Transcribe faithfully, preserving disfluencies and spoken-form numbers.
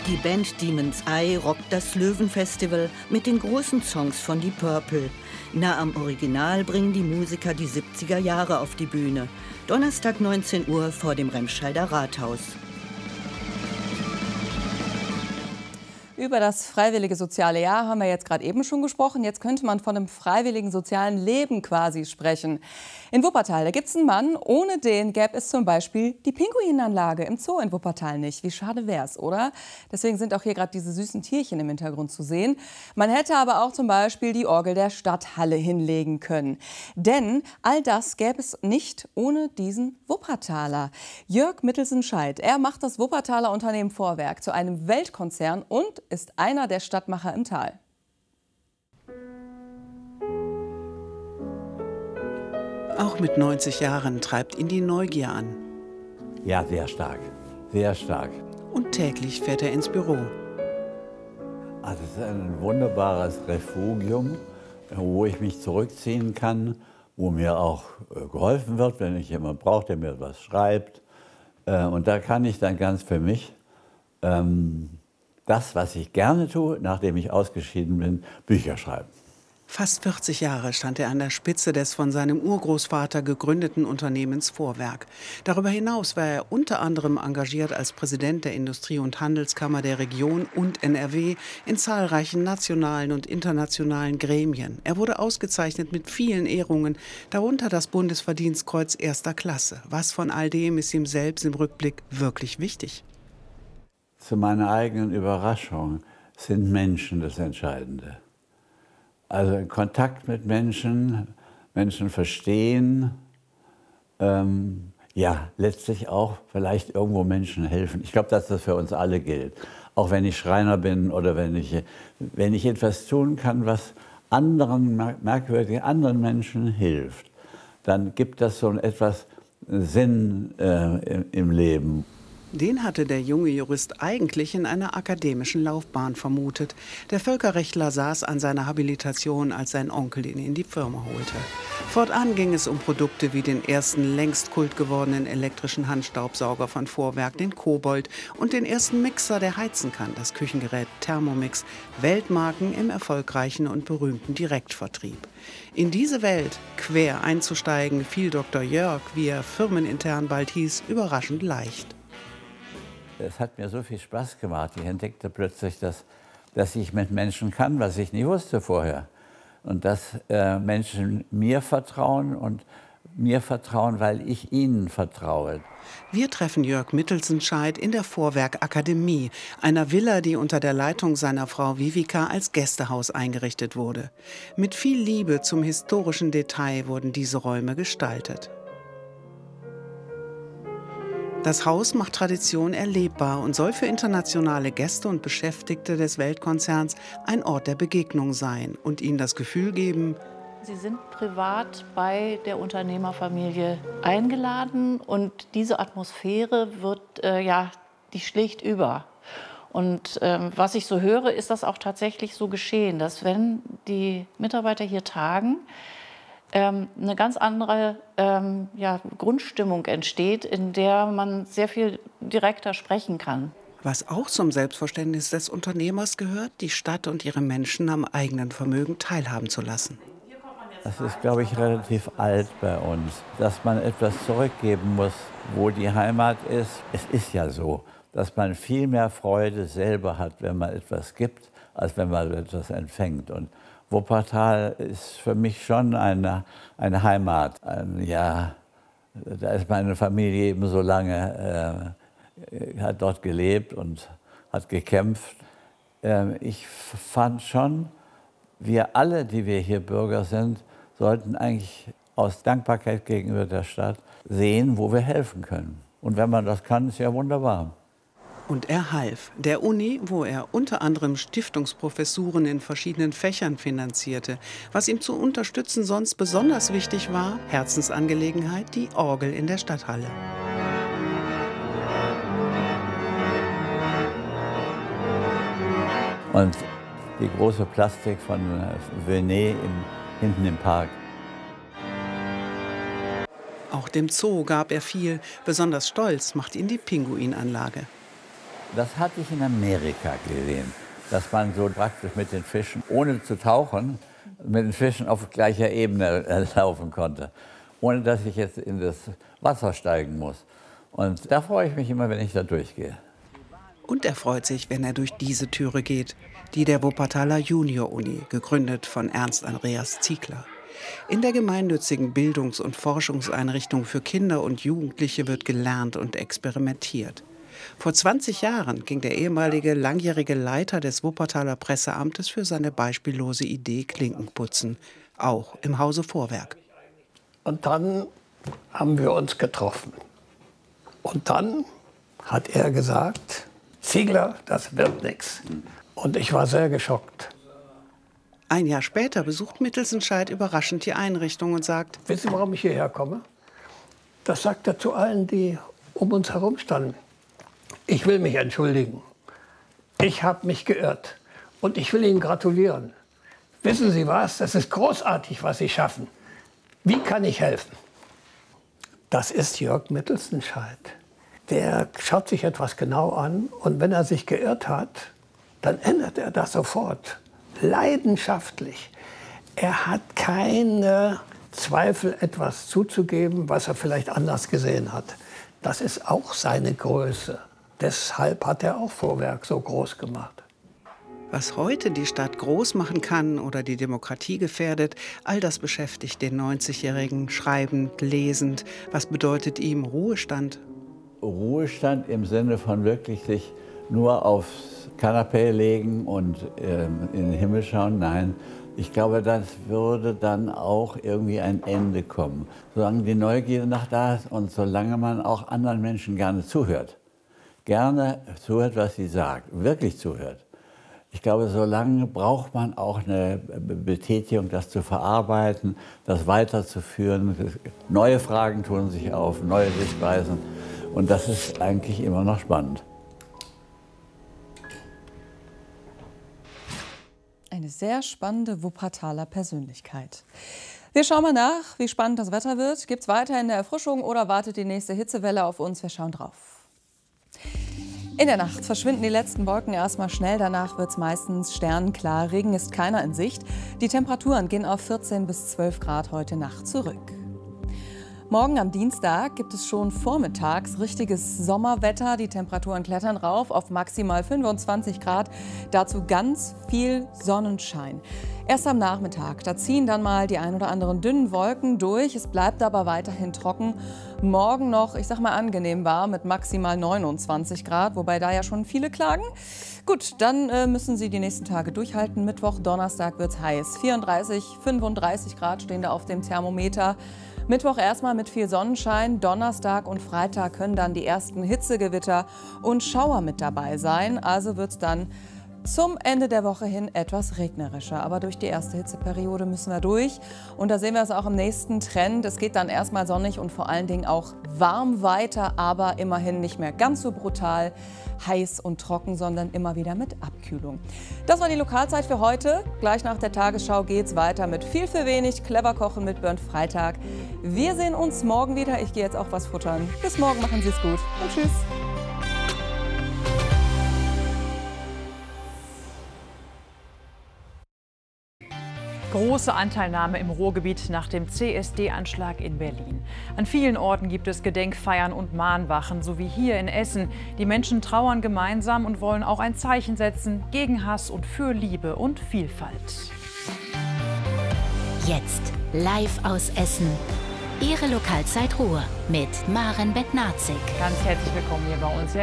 Die Band Demon's Eye rockt das Löwenfestival mit den großen Songs von Deep Purple. Nah am Original bringen die Musiker die siebziger Jahre auf die Bühne. Donnerstag neunzehn Uhr vor dem Remscheider Rathaus. Über das freiwillige soziale Jahr haben wir jetzt gerade eben schon gesprochen. Jetzt könnte man von einem freiwilligen sozialen Leben quasi sprechen. In Wuppertal, da gibt es einen Mann, ohne den gäbe es zum Beispiel die Pinguinanlage im Zoo in Wuppertal nicht. Wie schade wär's, oder? Deswegen sind auch hier gerade diese süßen Tierchen im Hintergrund zu sehen. Man hätte aber auch zum Beispiel die Orgel der Stadthalle hinlegen können. Denn all das gäbe es nicht ohne diesen Wuppertaler. Jörg Mittelsen-Scheidt, er macht das Wuppertaler Unternehmen Vorwerk zu einem Weltkonzern und ist einer der Stadtmacher im Tal. Auch mit neunzig Jahren treibt ihn die Neugier an. Ja, sehr stark, sehr stark. Und täglich fährt er ins Büro. Also es ist ein wunderbares Refugium, wo ich mich zurückziehen kann, wo mir auch geholfen wird, wenn ich jemanden brauche, der mir was schreibt. Und da kann ich dann ganz für mich ähm, das, was ich gerne tue, nachdem ich ausgeschieden bin, Bücher schreiben. Fast vierzig Jahre stand er an der Spitze des von seinem Urgroßvater gegründeten Unternehmens Vorwerk. Darüber hinaus war er unter anderem engagiert als Präsident der Industrie- und Handelskammer der Region und N R W in zahlreichen nationalen und internationalen Gremien. Er wurde ausgezeichnet mit vielen Ehrungen, darunter das Bundesverdienstkreuz erster Klasse. Was von all dem ist ihm selbst im Rückblick wirklich wichtig? Zu meiner eigenen Überraschung sind Menschen das Entscheidende. Also Kontakt mit Menschen, Menschen verstehen, ähm, ja, letztlich auch vielleicht irgendwo Menschen helfen. Ich glaube, dass das für uns alle gilt. Auch wenn ich Schreiner bin oder wenn ich, wenn ich etwas tun kann, was anderen, merkwürdigen anderen Menschen hilft, dann gibt das so etwas Sinn äh, im, im Leben. Den hatte der junge Jurist eigentlich in einer akademischen Laufbahn vermutet. Der Völkerrechtler saß an seiner Habilitation, als sein Onkel ihn in die Firma holte. Fortan ging es um Produkte wie den ersten längst kult gewordenen elektrischen Handstaubsauger von Vorwerk, den Kobold, und den ersten Mixer, der heizen kann, das Küchengerät Thermomix, Weltmarken im erfolgreichen und berühmten Direktvertrieb. In diese Welt quer einzusteigen, fiel Doktor Jörg, wie er firmenintern bald hieß, überraschend leicht. Es hat mir so viel Spaß gemacht. Ich entdeckte plötzlich, dass, dass ich mit Menschen kann, was ich nie wusste vorher. Und dass äh, Menschen mir vertrauen und mir vertrauen, weil ich ihnen vertraue. Wir treffen Jörg Mittelsen-Scheidt in der Vorwerk Akademie, einer Villa, die unter der Leitung seiner Frau Vivica als Gästehaus eingerichtet wurde. Mit viel Liebe zum historischen Detail wurden diese Räume gestaltet. Das Haus macht Tradition erlebbar und soll für internationale Gäste und Beschäftigte des Weltkonzerns ein Ort der Begegnung sein und ihnen das Gefühl geben: Sie sind privat bei der Unternehmerfamilie eingeladen und diese Atmosphäre wird, äh, ja, die schlägt über. Und ähm, was ich so höre, ist das auch tatsächlich so geschehen, dass wenn die Mitarbeiter hier tagen, eine ganz andere ähm, ja, Grundstimmung entsteht, in der man sehr viel direkter sprechen kann. Was auch zum Selbstverständnis des Unternehmers gehört, die Stadt und ihre Menschen am eigenen Vermögen teilhaben zu lassen. Das ist, glaube ich, relativ alt bei uns, dass man etwas zurückgeben muss, wo die Heimat ist. Es ist ja so, dass man viel mehr Freude selber hat, wenn man etwas gibt, als wenn man etwas empfängt. Und Wuppertal ist für mich schon eine, eine Heimat. Ein, ja, da ist meine Familie eben so lange, äh, hat dort gelebt und hat gekämpft. Äh, ich fand schon, wir alle, die wir hier Bürger sind, sollten eigentlich aus Dankbarkeit gegenüber der Stadt sehen, wo wir helfen können. Und wenn man das kann, ist ja wunderbar. Und er half der Uni, wo er unter anderem Stiftungsprofessuren in verschiedenen Fächern finanzierte. Was ihm zu unterstützen sonst besonders wichtig war, Herzensangelegenheit, die Orgel in der Stadthalle. Und die große Plastik von Venet im, hinten im Park. Auch dem Zoo gab er viel. Besonders stolz macht ihn die Pinguinanlage. Das hatte ich in Amerika gesehen, dass man so praktisch mit den Fischen, ohne zu tauchen, mit den Fischen auf gleicher Ebene laufen konnte, ohne dass ich jetzt in das Wasser steigen muss. Und da freue ich mich immer, wenn ich da durchgehe. Und er freut sich, wenn er durch diese Türe geht, die der Wuppertaler Junior-Uni, gegründet von Ernst Andreas Ziegler. In der gemeinnützigen Bildungs- und Forschungseinrichtung für Kinder und Jugendliche wird gelernt und experimentiert. Vor zwanzig Jahren ging der ehemalige langjährige Leiter des Wuppertaler Presseamtes für seine beispiellose Idee Klinkenputzen, auch im Hause Vorwerk. Und dann haben wir uns getroffen. Und dann hat er gesagt, Ziegler, das wird nichts. Und ich war sehr geschockt. Ein Jahr später besucht Mittelsentscheid überraschend die Einrichtung und sagt: Wissen Sie, warum ich hierher komme? Das sagt er zu allen, die um uns herum standen. Ich will mich entschuldigen. Ich habe mich geirrt. Und ich will Ihnen gratulieren. Wissen Sie was? Das ist großartig, was Sie schaffen. Wie kann ich helfen? Das ist Jörg Mittelsentscheid. Der schaut sich etwas genau an. Und wenn er sich geirrt hat, dann ändert er das sofort. Leidenschaftlich. Er hat keine Zweifel, etwas zuzugeben, was er vielleicht anders gesehen hat. Das ist auch seine Größe. Deshalb hat er auch Vorwerk so groß gemacht. Was heute die Stadt groß machen kann oder die Demokratie gefährdet, all das beschäftigt den neunzigjährigen schreibend, lesend. Was bedeutet ihm Ruhestand? Ruhestand im Sinne von wirklich sich nur aufs Kanapee legen und ähm, in den Himmel schauen? Nein, ich glaube, das würde dann auch irgendwie ein Ende kommen. Solange die Neugierde noch da ist und solange man auch anderen Menschen gerne zuhört. Gerne zuhört, was sie sagt, wirklich zuhört. Ich glaube, solange braucht man auch eine Betätigung, das zu verarbeiten, das weiterzuführen. Neue Fragen tun sich auf, neue Sichtweisen. Und das ist eigentlich immer noch spannend. Eine sehr spannende Wuppertaler Persönlichkeit. Wir schauen mal nach, wie spannend das Wetter wird. Gibt es weiterhin eine Erfrischung oder wartet die nächste Hitzewelle auf uns? Wir schauen drauf. In der Nacht verschwinden die letzten Wolken erstmal schnell. Danach wird es meistens sternenklar. Regen ist keiner in Sicht. Die Temperaturen gehen auf vierzehn bis zwölf Grad heute Nacht zurück. Morgen am Dienstag gibt es schon vormittags richtiges Sommerwetter. Die Temperaturen klettern rauf auf maximal fünfundzwanzig Grad. Dazu ganz viel Sonnenschein. Erst am Nachmittag, da ziehen dann mal die ein oder anderen dünnen Wolken durch. Es bleibt aber weiterhin trocken. Morgen noch, ich sag mal, angenehm warm mit maximal neunundzwanzig Grad, wobei da ja schon viele klagen. Gut, dann äh, müssen Sie die nächsten Tage durchhalten. Mittwoch, Donnerstag wird es heiß. vierunddreißig, fünfunddreißig Grad stehen da auf dem Thermometer. Mittwoch erstmal mit viel Sonnenschein, Donnerstag und Freitag können dann die ersten Hitzegewitter und Schauer mit dabei sein. Also wird es dann zum Ende der Woche hin etwas regnerischer. Aber durch die erste Hitzeperiode müssen wir durch. Und da sehen wir es auch im nächsten Trend. Es geht dann erstmal sonnig und vor allen Dingen auch warm weiter, aber immerhin nicht mehr ganz so brutal heiß und trocken, sondern immer wieder mit Abkühlung. Das war die Lokalzeit für heute. Gleich nach der Tagesschau geht es weiter mit viel für wenig. Clever kochen mit Bernd Freitag. Wir sehen uns morgen wieder. Ich gehe jetzt auch was futtern. Bis morgen, machen Sie es gut und tschüss. Große Anteilnahme im Ruhrgebiet nach dem C S D-Anschlag in Berlin. An vielen Orten gibt es Gedenkfeiern und Mahnwachen, so wie hier in Essen. Die Menschen trauern gemeinsam und wollen auch ein Zeichen setzen gegen Hass und für Liebe und Vielfalt. Jetzt live aus Essen. Ihre Lokalzeit Ruhr mit Maren Bednarzik. Ganz herzlich willkommen hier bei uns. Ja,